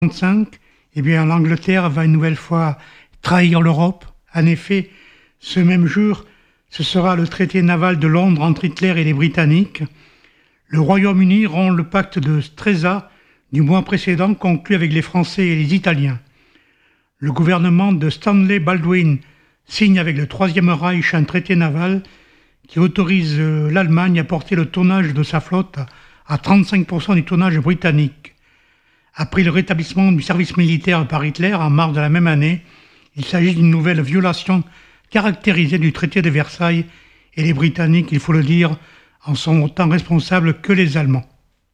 1945, eh bien, l'Angleterre va une nouvelle fois trahir l'Europe. En effet, ce même jour, ce sera le traité naval de Londres entre Hitler et les Britanniques. Le Royaume-Uni rompt le pacte de Stresa du mois précédent conclu avec les Français et les Italiens. Le gouvernement de Stanley Baldwin signe avec le Troisième Reich un traité naval qui autorise l'Allemagne à porter le tonnage de sa flotte à 35% du tonnage britannique. Après le rétablissement du service militaire par Hitler en mars de la même année, il s'agit d'une nouvelle violation caractérisée du traité de Versailles et les Britanniques, il faut le dire, en sont autant responsables que les Allemands.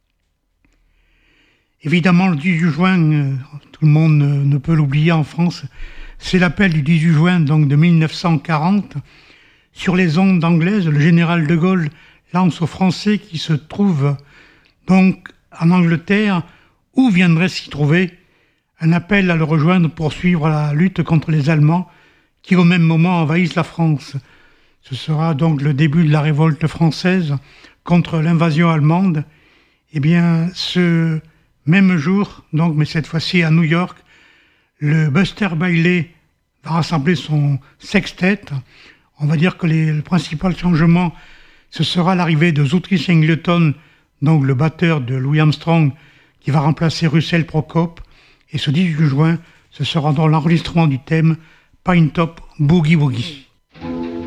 Évidemment, le 18 juin, tout le monde ne peut l'oublier en France, c'est l'appel du 18 juin donc de 1940. Sur les ondes anglaises, le général de Gaulle lance aux Français qui se trouvent donc en Angleterre ou viendraient s'y trouver un appel à le rejoindre pour suivre la lutte contre les Allemands qui au même moment envahissent la France. Ce sera donc le début de la révolte française contre l'invasion allemande. Eh bien, ce même jour, donc, mais cette fois-ci à New York, le Buster Bailey va rassembler son sextet. On va dire que le principal changement, ce sera l'arrivée de Zootris Singleton, donc le batteur de Louis Armstrong, qui va remplacer Russell Procope. Et ce 18 juin, ce sera dans l'enregistrement du thème Pine Top Boogie Woogie.